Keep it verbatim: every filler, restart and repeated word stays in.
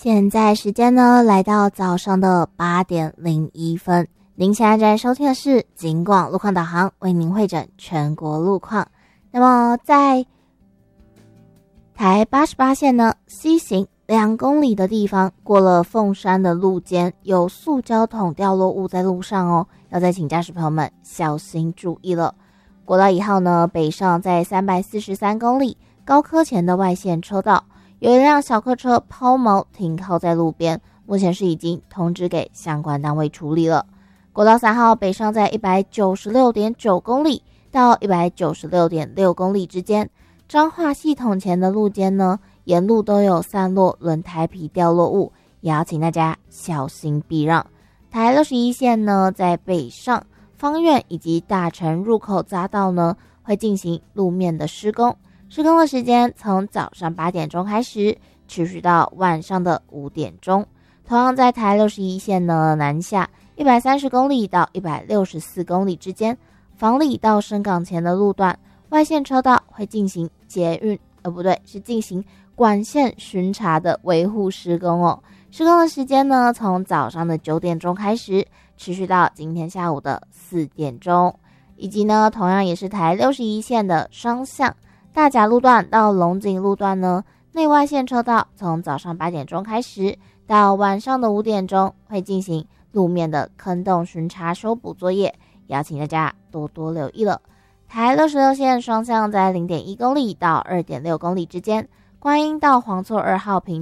现在时间呢来到早上的八点零一分，您现在在收听的是警广路况导航，为您汇整全国路况。那么在台八十八线呢西行两公里的地方，过了凤山的路肩，有塑胶桶掉落物在路上哦，要再请驾驶朋友们小心注意了。国道一号呢北上在三百四十三公里高科前的外线车道，有一辆小客车抛锚停靠在路边，目前是已经通知给相关单位处理了。国道三号北上在 一百九十六点九公里到 一百九十六点六公里之间，彰化系统前的路肩呢沿路都有散落轮胎皮掉落物，也要请大家小心避让。台六十一线呢在北上芳苑以及大城入口匝道呢会进行路面的施工，施工的时间从早上八点钟开始，持续到晚上的五点钟。同样在台六十一线呢南下一百三十公里到一百六十四公里之间，房里到深港前的路段外线车道会进行捷运，呃不对，是进行管线巡查的维护施工哦。施工的时间呢从早上的九点钟开始，持续到今天下午的四点钟。以及呢同样也是台六十一线的双向大甲路段到龙井路段呢，内外线车道从早上八点钟开始到晚上的五点钟会进行路面的坑洞巡查修补作业，也要请大家多多留意了。台六十六线双向在 零点一公里到 二点六公里之间，观音到黄厝二号平